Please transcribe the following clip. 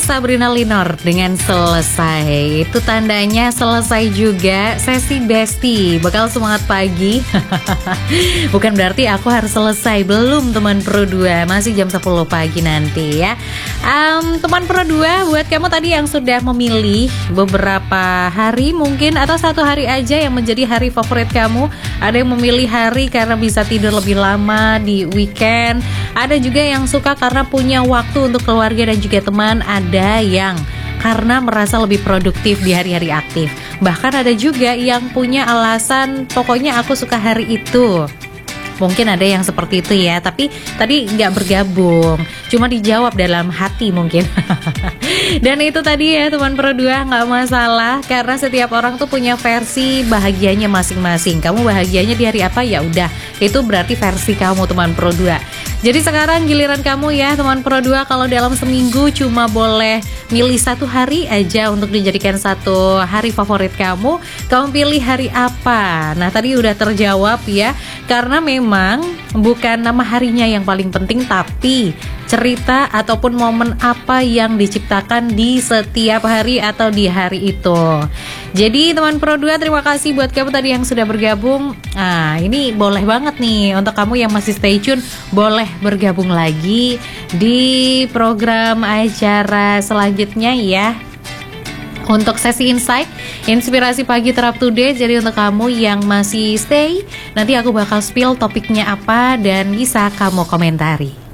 Sabrina Linor dengan selesai. Itu tandanya selesai juga sesi Besti. Bakal semangat pagi. Bukan berarti aku harus selesai. Belum teman Pro 2. Masih jam 10 pagi nanti ya. Teman Pro 2, buat kamu tadi yang sudah memilih beberapa hari mungkin atau satu hari aja yang menjadi hari favorit kamu. Ada yang memilih hari karena bisa tidur lebih lama di weekend. Ada juga yang suka karena punya waktu untuk keluarga dan juga teman. Ada yang karena merasa lebih produktif di hari-hari aktif. Bahkan ada juga yang punya alasan pokoknya aku suka hari itu. Mungkin ada yang seperti itu ya, tapi tadi nggak bergabung, cuma dijawab dalam hati mungkin. Dan itu tadi ya teman Pro 2, nggak masalah karena setiap orang tuh punya versi bahagianya masing-masing. Kamu bahagianya di hari apa, ya udah itu berarti versi kamu teman Pro 2. Jadi sekarang giliran kamu ya teman Pro 2, kalau dalam seminggu cuma boleh milih satu hari aja untuk dijadikan satu hari favorit kamu pilih hari apa? Nah tadi udah terjawab ya, karena memang bukan nama harinya yang paling penting, tapi cerita ataupun momen apa yang diciptakan di setiap hari atau di hari itu. Jadi teman Pro 2, terima kasih buat kamu tadi yang sudah bergabung. Nah ini boleh banget nih untuk kamu yang masih stay tune, boleh bergabung lagi di program acara selanjutnya ya. Untuk sesi insight, inspirasi pagi terap today. Jadi untuk kamu yang masih stay, nanti aku bakal spill topiknya apa dan bisa kamu komentari.